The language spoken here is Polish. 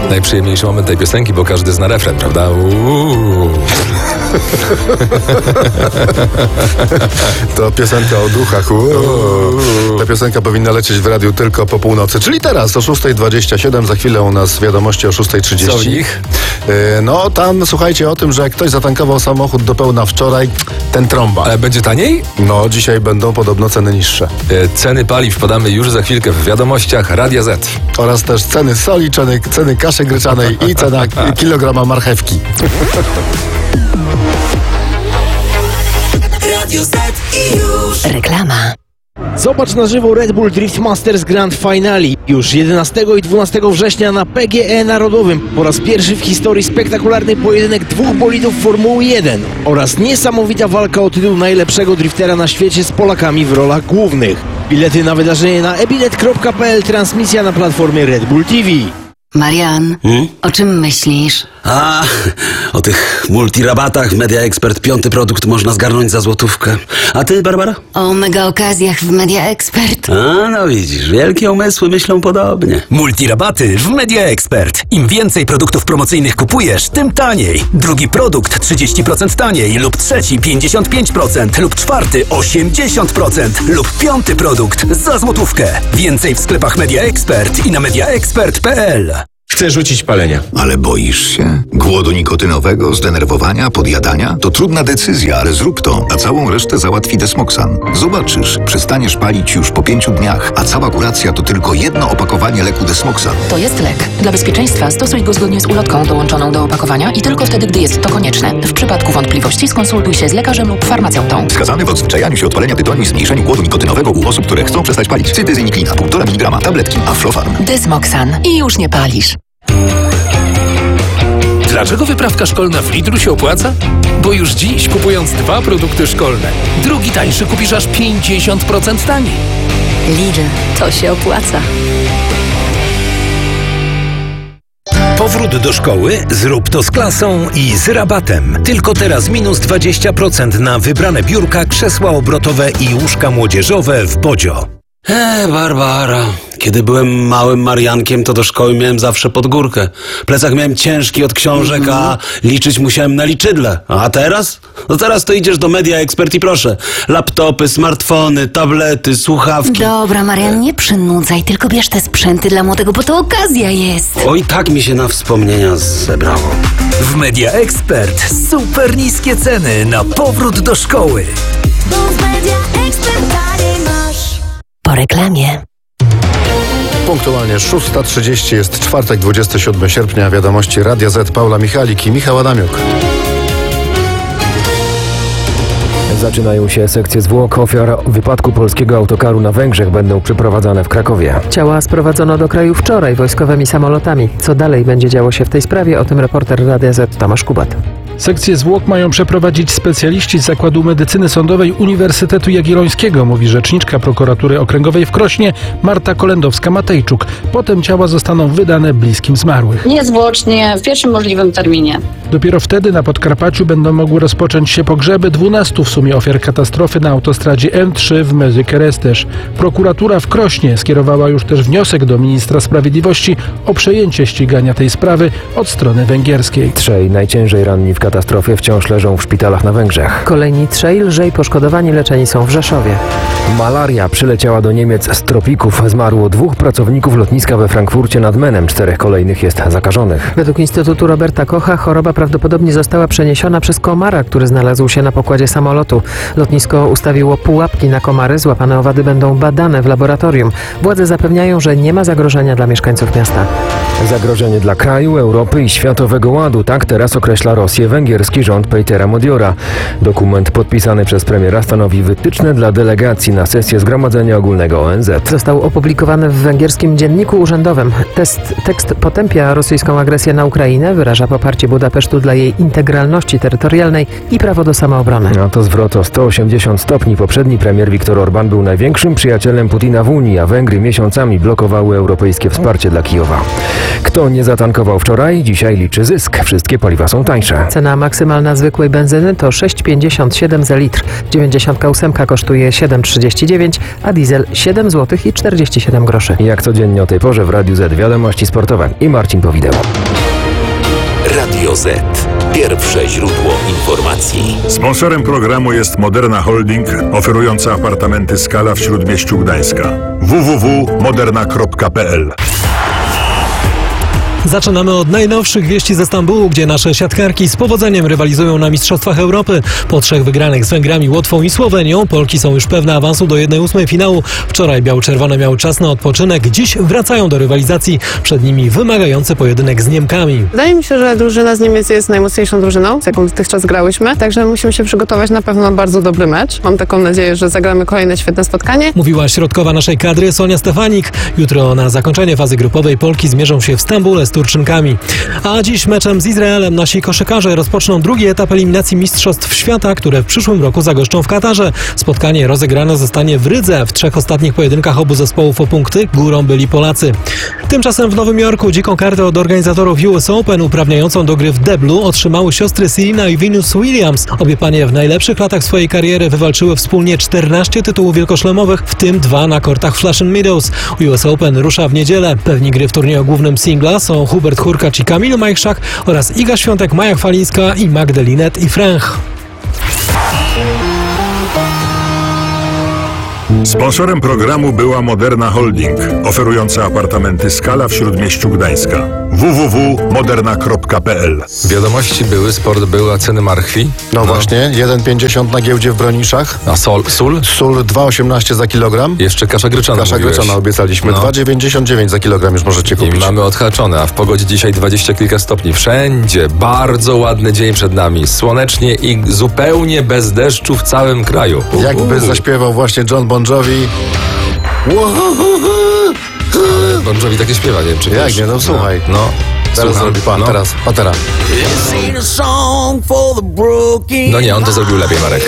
najprzyjemniejszy moment tej piosenki, bo każdy zna refren, prawda? To piosenka o duchach. Ta piosenka powinna lecieć w radiu tylko po północy, czyli teraz o 6:27, za chwilę u nas wiadomości o 6:30. Co w nich? No tam słuchajcie o tym, że jak ktoś zatankował samochód do pełna wczoraj, ten trąba. Ale będzie taniej? No dzisiaj będą podobno ceny niższe. Ceny paliw podamy już za chwilkę w wiadomościach Radia Z. Oraz też ceny soli, ceny kaszy gryczanej i cena kilograma marchewki. Radio Z i już. Reklama. Zobacz na żywo Red Bull Drift Masters Grand Finale. Już 11 i 12 września na PGE Narodowym. Po raz pierwszy w historii spektakularny pojedynek dwóch bolidów Formuły 1 oraz niesamowita walka o tytuł najlepszego driftera na świecie z Polakami w rolach głównych. Bilety na wydarzenie na ebilet.pl, transmisja na platformie Red Bull TV. Marian, o czym myślisz? O tych multirabatach w Media Expert 5. produkt można zgarnąć za złotówkę. A ty, Barbara? O mega okazjach w Media Expert. No widzisz, wielkie umysły myślą podobnie. Multirabaty w Media Expert. Im więcej produktów promocyjnych kupujesz, tym taniej. Drugi produkt 30% taniej lub trzeci 55% lub czwarty 80% lub 5. produkt za złotówkę. Więcej w sklepach Media Expert i na mediaexpert.pl. Chcę rzucić palenia. Ale boisz się? Głodu nikotynowego, zdenerwowania, podjadania? To trudna decyzja, ale zrób to, a całą resztę załatwi Desmoxan. Zobaczysz, przestaniesz palić już po 5 dniach, a cała kuracja to tylko jedno opakowanie leku Desmoxan. To jest lek. Dla bezpieczeństwa stosuj go zgodnie z ulotką dołączoną do opakowania i tylko wtedy, gdy jest to konieczne. W przypadku wątpliwości skonsultuj się z lekarzem lub farmaceutą. Wskazany w odzwyczajaniu się od palenia tytoniu i zmniejszeniu głodu nikotynowego u osób, które chcą przestać palić. Cytyzyniklina, 1,5 mg, tabletki, Aflofarm. Desmoxan. I już nie palisz. Dlaczego wyprawka szkolna w Lidlu się opłaca? Bo już dziś, kupując 2 produkty szkolne, drugi tańszy kupisz aż 50% taniej. Lidl, to się opłaca. Powrót do szkoły? Zrób to z klasą i z rabatem. Tylko teraz minus 20% na wybrane biurka, krzesła obrotowe i łóżka młodzieżowe w Bodzio. Barbara, kiedy byłem małym Mariankiem, to do szkoły miałem zawsze pod górkę. Plecak miałem ciężki od książek, a liczyć musiałem na liczydle. A teraz? No teraz to idziesz do Media Expert i proszę. Laptopy, smartfony, tablety, słuchawki. Dobra, Marian, nie przynudzaj, tylko bierz te sprzęty dla młodego, bo to okazja jest. Oj, tak mi się na wspomnienia zebrało. W Media Expert super niskie ceny na powrót do szkoły. Bo w Media Expert taniej masz. Po reklamie. Punktualnie 6:30 jest czwartek, 27 sierpnia. Wiadomości Radia Z, Paula Michalik i Michał Adamiuk. Zaczynają się sekcje zwłok ofiar wypadku polskiego autokaru na Węgrzech. Będą przeprowadzane w Krakowie. Ciała sprowadzono do kraju wczoraj wojskowymi samolotami. Co dalej będzie działo się w tej sprawie? O tym reporter Radia Z Tomasz Kubat. Sekcję zwłok mają przeprowadzić specjaliści z Zakładu Medycyny Sądowej Uniwersytetu Jagiellońskiego, mówi rzeczniczka prokuratury okręgowej w Krośnie Marta Kolendowska-Matejczuk. Potem ciała zostaną wydane bliskim zmarłych. Niezwłocznie, w pierwszym możliwym terminie. Dopiero wtedy na Podkarpaciu będą mogły rozpocząć się pogrzeby 12 w sumie ofiar katastrofy na autostradzie M3 w Mezhy-Keresztes. Prokuratura w Krośnie skierowała już też wniosek do ministra sprawiedliwości o przejęcie ścigania tej sprawy od strony węgierskiej. Trzej najciężej ranni w katastrofie wciąż leżą w szpitalach na Węgrzech. Kolejni trzej lżej poszkodowani leczeni są w Rzeszowie. Malaria przyleciała do Niemiec z tropików. Zmarło 2 pracowników lotniska we Frankfurcie nad Menem. 4 kolejnych jest zakażonych. Według Instytutu Roberta Kocha choroba prawdopodobnie została przeniesiona przez komara, który znalazł się na pokładzie samolotu. Lotnisko ustawiło pułapki na komary. Złapane owady będą badane w laboratorium. Władze zapewniają, że nie ma zagrożenia dla mieszkańców miasta. Zagrożenie dla kraju, Europy i światowego ładu. Tak teraz określa Rosję węgierski rząd Petera Modiora. Dokument podpisany przez premiera stanowi wytyczne dla delegacji na sesję Zgromadzenia Ogólnego ONZ. Został opublikowany w węgierskim dzienniku urzędowym. Tekst potępia rosyjską agresję na Ukrainę, wyraża poparcie Budapesztu dla jej integralności terytorialnej i prawo do samoobrony. A to zwrot o 180 stopni. Poprzedni premier Viktor Orbán był największym przyjacielem Putina w Unii, a Węgry miesiącami blokowały europejskie wsparcie dla Kijowa. Kto nie zatankował wczoraj, dzisiaj liczy zysk. Wszystkie paliwa są tańsze. Cena Cena maksymalna zwykłej benzyny to 6,57 za litr. 98 kosztuje 7,39, a diesel 7 zł i 47 groszy. Jak codziennie o tej porze w Radiu Z wiadomości sportowe i Marcin Powideł. Radio Z. Pierwsze źródło informacji. Sponsorem programu jest Moderna Holding, oferująca apartamenty Skala w Śródmieściu Gdańska. www.moderna.pl. Zaczynamy od najnowszych wieści ze Stambułu, gdzie nasze siatkarki z powodzeniem rywalizują na Mistrzostwach Europy. Po 3 wygranych z Węgrami, Łotwą i Słowenią Polki są już pewne awansu do 1/8 finału. Wczoraj biało-czerwone miały czas na odpoczynek, dziś wracają do rywalizacji. Przed nimi wymagający pojedynek z Niemkami. Wydaje mi się, że drużyna z Niemiec jest najmocniejszą drużyną, z jaką dotychczas grałyśmy, także musimy się przygotować na pewno na bardzo dobry mecz. Mam taką nadzieję, że zagramy kolejne świetne spotkanie. Mówiła środkowa naszej kadry Sonia Stefanik. Jutro na zakończenie fazy grupowej Polki zmierzą się w Stambule z Turczynkami. A dziś meczem z Izraelem nasi koszykarze rozpoczną drugi etap eliminacji Mistrzostw Świata, które w przyszłym roku zagoszczą w Katarze. Spotkanie rozegrane zostanie w Rydze. W 3 ostatnich pojedynkach obu zespołów o punkty górą byli Polacy. Tymczasem w Nowym Jorku dziką kartę od organizatorów US Open uprawniającą do gry w deblu otrzymały siostry Serena i Venus Williams. Obie panie w najlepszych latach swojej kariery wywalczyły wspólnie 14 tytułów wielkoszlemowych, w tym 2 na kortach Flushing Meadows. US Open rusza w niedzielę. Pewni gry w turnieju głównym singla są Hubert Hurkacz i Kamil Majchrzak oraz Iga Świątek, Maja Chwalińska i Magdalinet i Fręch. Sponsorem programu była Moderna Holding, oferująca apartamenty Skala w Śródmieściu Gdańska. www.moderna.pl. Wiadomości były, sport był, a ceny marchwi? No właśnie, 1,50 na giełdzie w Broniszach. A sól? Sól 2,18 za kilogram. Jeszcze kasza gryczana. Kasza gryczana obiecaliśmy. 2,99 za kilogram już możecie kupić. I mamy odhaczone, a w pogodzie dzisiaj 20 kilka stopni. Wszędzie bardzo ładny dzień przed nami. Słonecznie i zupełnie bez deszczu w całym kraju. Jakby zaśpiewał właśnie John Bon Jovi. Bon Jovi takie śpiewa, nie wiem czy Jak wiesz. nie, no słuchaj. No. Teraz Słucham. zrobi pan, teraz. No nie, on to zrobił lepiej, Marek.